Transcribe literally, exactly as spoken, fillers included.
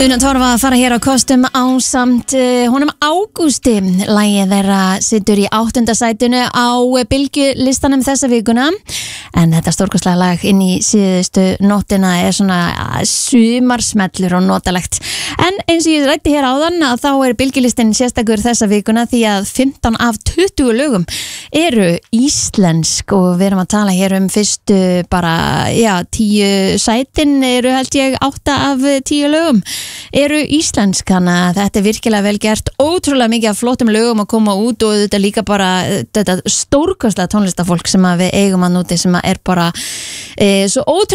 Una Torfa að fara hér á kostum ásamt uh, honum Ágústi. Lagið þeirra situr í áttunda sætinu á bylgjulistanum þessa vikuna. En þetta stórkostlega lag inn í síðustu nóttina er svona ja, sumarsmellur og notalegt. En eins og ég rætti hér áðan að þá er bylgjulistin sérstakur þessa vikuna því að fimmtán af tuttugu lögum eru íslensk og við erum að tala hér um fyrstu bara, já, tíu sætin eru held ég átta af tíu lögum eru íslensk, þannig að þetta er virkilega vel gert, ótrúlega mikið af flottum lögum að koma út og þetta líka bara þetta stórkostlega tónlistafólk sem að við eigum að núti sem að er bara e, svo ótrúlega